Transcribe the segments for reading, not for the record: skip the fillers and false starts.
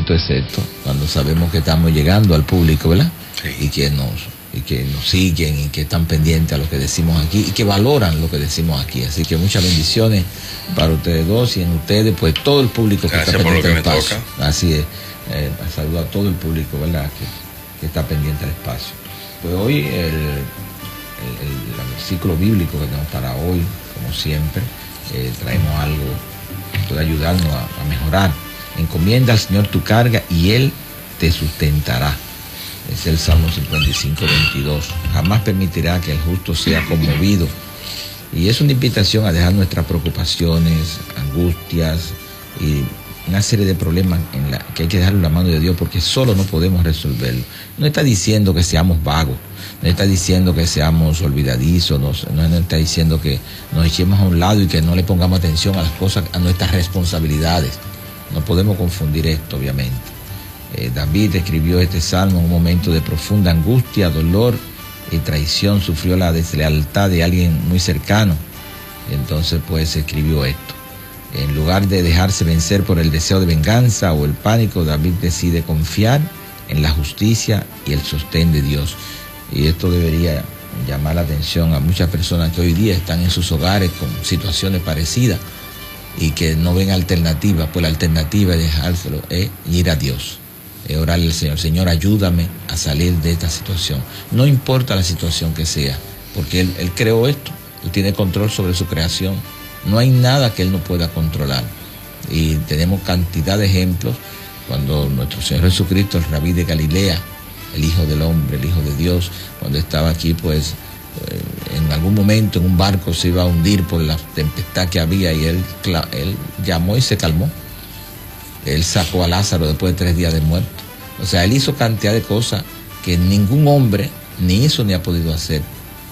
momento es esto, cuando sabemos que estamos llegando al público, ¿verdad? Sí. Y que nos siguen y que están pendientes a lo que decimos aquí y que valoran lo que decimos aquí. Así que muchas bendiciones para ustedes dos y en ustedes, pues todo el público que Gracias está por lo pendiente que al me espacio. toca. Así es, saludo a todo el público, ¿verdad? Que está pendiente al espacio. Pues hoy el versículo bíblico que tenemos para hoy, como siempre, traemos algo que puede ayudarnos a mejorar. Encomienda al Señor tu carga y Él te sustentará. Es el Salmo 55, 22. Jamás permitirá que el justo sea conmovido. Y es una invitación a dejar nuestras preocupaciones, angustias y una serie de problemas que hay que dejarlo en la mano de Dios porque solo no podemos resolverlo. No está diciendo que seamos vagos, no está diciendo que seamos olvidadizos, no está diciendo que nos echemos a un lado y que no le pongamos atención a las cosas, a nuestras responsabilidades. No podemos confundir esto, obviamente. David escribió este salmo en un momento de profunda angustia, dolor y traición. Sufrió la deslealtad de alguien muy cercano. Y entonces pues escribió esto. En lugar de dejarse vencer por el deseo de venganza o el pánico, David decide confiar en la justicia y el sostén de Dios. Y esto debería llamar la atención a muchas personas que hoy día están en sus hogares con situaciones parecidas y que no ven alternativa. Pues la alternativa es dejárselo, es ir a Dios. Orarle al Señor, Señor, ayúdame a salir de esta situación. No importa la situación que sea, porque Él creó esto, Él tiene control sobre su creación. No hay nada que Él no pueda controlar. Y tenemos cantidad de ejemplos cuando nuestro Señor Jesucristo, el Rabí de Galilea, el Hijo del Hombre, el Hijo de Dios, cuando estaba aquí, pues en algún momento en un barco se iba a hundir por la tempestad que había y él llamó y se calmó. Él sacó a Lázaro después de 3 días de muerto. O sea, Él hizo cantidad de cosas que ningún hombre ni hizo ni ha podido hacer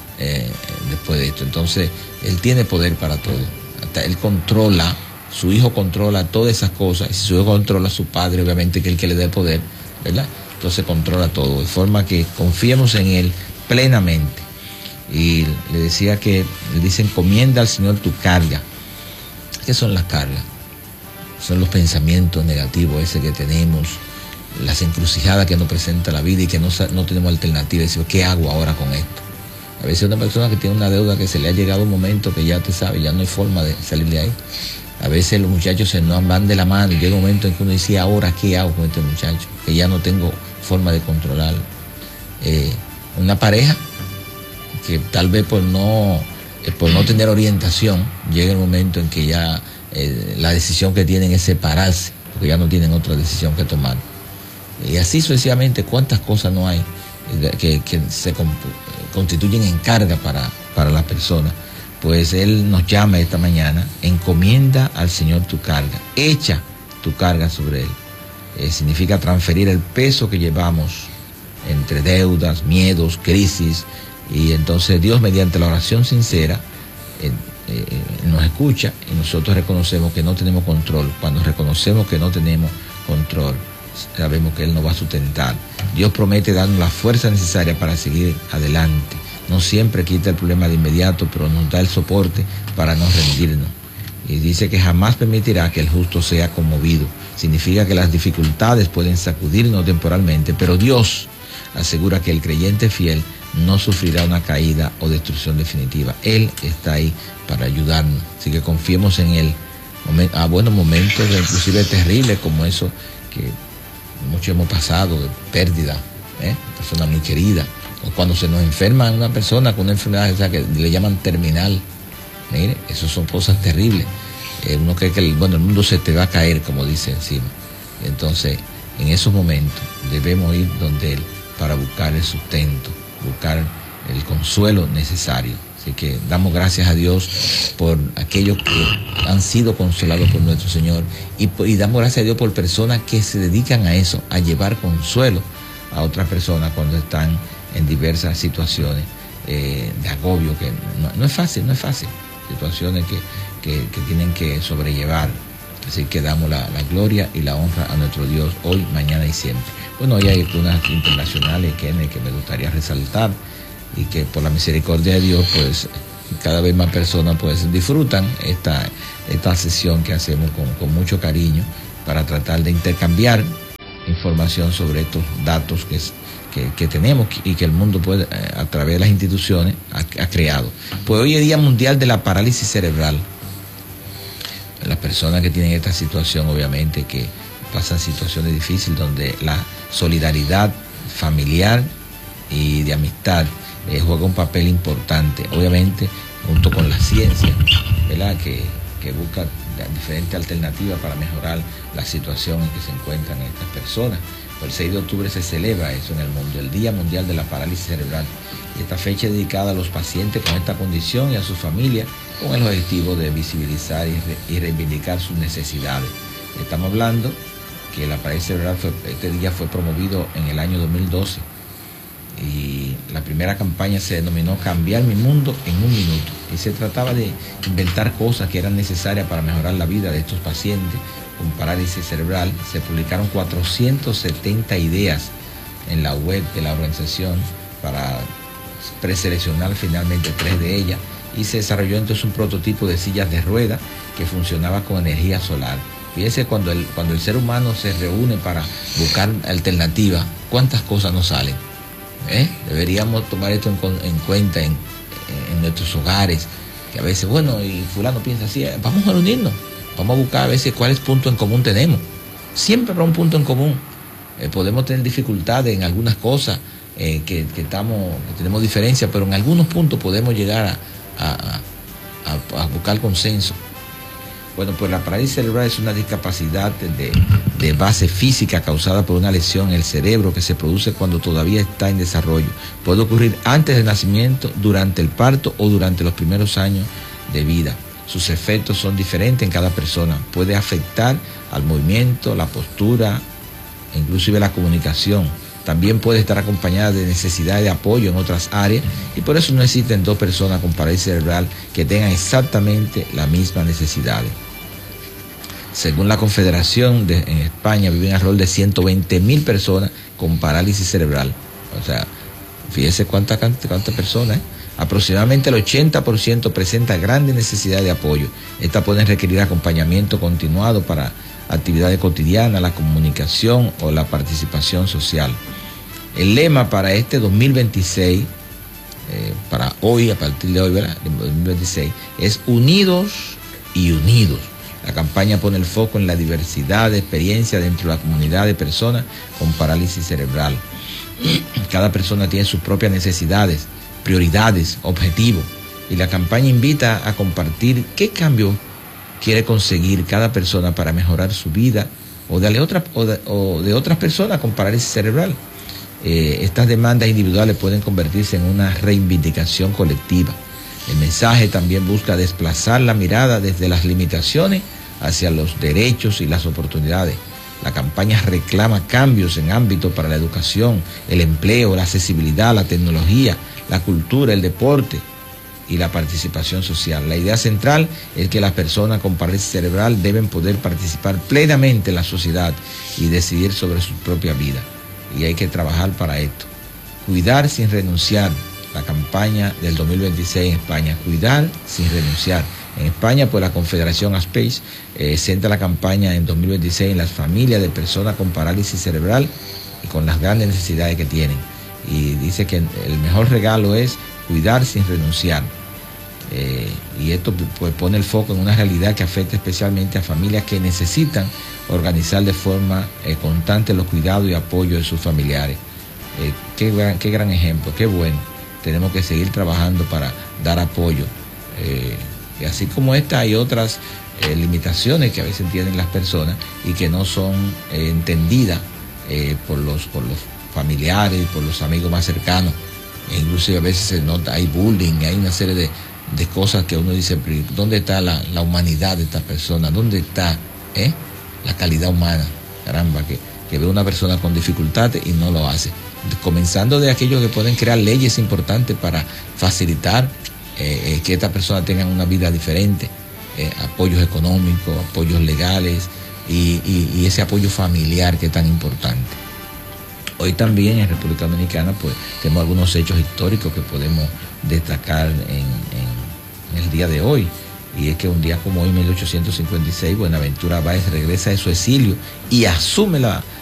después de esto. Entonces, Él tiene poder para todo. Hasta Él controla, su Hijo controla todas esas cosas. Y si su Hijo controla a su Padre, obviamente que es el que le dé poder, ¿verdad? Entonces controla todo. De forma que confiemos en Él plenamente. Y le decía que, le dice, encomienda al Señor tu carga. ¿Qué son las cargas? Son los pensamientos negativos ese que tenemos, las encrucijadas que nos presenta la vida y que no tenemos alternativa. Decimos, ¿qué hago ahora con esto? A veces una persona que tiene una deuda que se le ha llegado un momento que ya te sabe, ya no hay forma de salir de ahí. A veces los muchachos se nos van de la mano y llega un momento en que uno dice, ¿ahora qué hago con este muchacho? Que ya no tengo forma de controlarlo. Una pareja que tal vez por no tener orientación, llega el momento en que ya la decisión que tienen es separarse, porque ya no tienen otra decisión que tomar. Y así sucesivamente, cuántas cosas no hay que se constituyen en carga para las personas. Pues Él nos llama esta mañana, encomienda al Señor tu carga, echa tu carga sobre Él. Significa transferir el peso que llevamos entre deudas, miedos, crisis, y entonces Dios, mediante la oración sincera, nos escucha y nosotros reconocemos que no tenemos control. Cuando reconocemos que no tenemos control, sabemos que Él nos va a sustentar. Dios promete darnos la fuerza necesaria para seguir adelante. No siempre quita el problema de inmediato, pero nos da el soporte para no rendirnos. Y dice que jamás permitirá que el justo sea conmovido. Significa que las dificultades pueden sacudirnos temporalmente, pero Dios asegura que el creyente fiel no sufrirá una caída o destrucción definitiva. Él está ahí para ayudarnos. Así que confiemos en Él. A buenos momentos, inclusive terribles como eso que muchos hemos pasado, de pérdida, persona muy querida. O cuando se nos enferma una persona con una enfermedad, o sea, que le llaman terminal. Mire, eso son cosas terribles. Uno cree que el mundo se te va a caer, como dice encima. Entonces, en esos momentos debemos ir donde Él para buscar el sustento, buscar el consuelo necesario. Así que damos gracias a Dios por aquellos que han sido consolados por nuestro Señor y damos gracias a Dios por personas que se dedican a eso, a llevar consuelo a otras personas cuando están en diversas situaciones de agobio, que no es fácil, situaciones que tienen que sobrellevar. Así que damos la gloria y la honra a nuestro Dios hoy, mañana y siempre. Bueno, hoy hay unas internacionales que me gustaría resaltar y que por la misericordia de Dios, pues cada vez más personas pues disfrutan esta sesión que hacemos con mucho cariño para tratar de intercambiar información sobre estos datos que tenemos y que el mundo puede, a través de las instituciones ha creado. Pues hoy es Día Mundial de la Parálisis Cerebral. Las personas que tienen esta situación, obviamente, que pasan situaciones difíciles donde la solidaridad familiar y de amistad juega un papel importante, obviamente, junto con la ciencia, ¿verdad? Que busca diferentes alternativas para mejorar la situación en que se encuentran estas personas. El 6 de octubre se celebra eso en el mundo, el Día Mundial de la Parálisis Cerebral. Y esta fecha es dedicada a los pacientes con esta condición y a sus familias, con el objetivo de visibilizar y reivindicar sus necesidades. Estamos hablando que la parálisis cerebral este día fue promovido en el año 2012 y la primera campaña se denominó Cambiar mi mundo en un minuto, y se trataba de inventar cosas que eran necesarias para mejorar la vida de estos pacientes con parálisis cerebral. Se publicaron 470 ideas en la web de la organización para preseleccionar finalmente 3 de ellas, y se desarrolló entonces un prototipo de sillas de ruedas que funcionaba con energía solar. Fíjense, cuando el ser humano se reúne para buscar alternativas, ¿cuántas cosas nos salen? Deberíamos tomar esto en cuenta en nuestros hogares, que a veces, bueno, y fulano piensa así, vamos a reunirnos, vamos a buscar a veces cuáles puntos en común tenemos. Siempre habrá un punto en común. Podemos tener dificultades en algunas cosas, que tenemos diferencias, pero en algunos puntos podemos llegar a buscar consenso. Bueno, pues la parálisis cerebral es una discapacidad de base física causada por una lesión en el cerebro que se produce cuando todavía está en desarrollo. Puede ocurrir antes del nacimiento, durante el parto o durante los primeros años de vida. Sus efectos son diferentes en cada persona. Puede afectar al movimiento, la postura, inclusive la comunicación. También puede estar acompañada de necesidades de apoyo en otras áreas, y por eso no existen 2 personas con parálisis cerebral que tengan exactamente las mismas necesidades. Según la Confederación, en España viven alrededor de 120.000 personas con parálisis cerebral. O sea, fíjese cuántas personas. Aproximadamente el 80% presenta grandes necesidades de apoyo. Estas pueden requerir acompañamiento continuado para actividades cotidianas, la comunicación o la participación social. El lema para este 2026, para hoy, a partir de hoy, ¿verdad? 2026, es Unidos y Unidos. La campaña pone el foco en la diversidad de experiencias dentro de la comunidad de personas con parálisis cerebral. Cada persona tiene sus propias necesidades, prioridades, objetivos, y la campaña invita a compartir qué cambio quiere conseguir cada persona para mejorar su vida o de otras personas con parálisis cerebral. Estas demandas individuales pueden convertirse en una reivindicación colectiva. El mensaje también busca desplazar la mirada desde las limitaciones hacia los derechos y las oportunidades. La campaña reclama cambios en ámbitos para la educación, el empleo, la accesibilidad, la tecnología, la cultura, el deporte y la participación social. La idea central es que las personas con parálisis cerebral deben poder participar plenamente en la sociedad y decidir sobre su propia vida. Y hay que trabajar para esto. Cuidar sin renunciar. La campaña del 2026 en España, cuidar sin renunciar. En España, pues la Confederación ASPEIS centra la campaña en 2026 en las familias de personas con parálisis cerebral y con las grandes necesidades que tienen. Y dice que el mejor regalo es cuidar sin renunciar. Y esto pues pone el foco en una realidad que afecta especialmente a familias que necesitan organizar de forma constante los cuidados y apoyo de sus familiares. Qué gran ejemplo, qué bueno. Tenemos que seguir trabajando para dar apoyo. Y así como esta, hay otras limitaciones que a veces tienen las personas y que no son entendidas por los familiares, por los amigos más cercanos. E inclusive a veces se nota, hay bullying, hay una serie de cosas que uno dice, ¿dónde está la humanidad de esta persona? ¿Dónde está la calidad humana? Caramba, que ve una persona con dificultades y no lo hace. Comenzando de aquellos que pueden crear leyes importantes para facilitar que estas personas tengan una vida diferente, apoyos económicos, apoyos legales y ese apoyo familiar que es tan importante. Hoy también en República Dominicana pues tenemos algunos hechos históricos que podemos destacar en el día de hoy. Y es que un día como hoy, 1856, Buenaventura Báez regresa de su exilio y asume la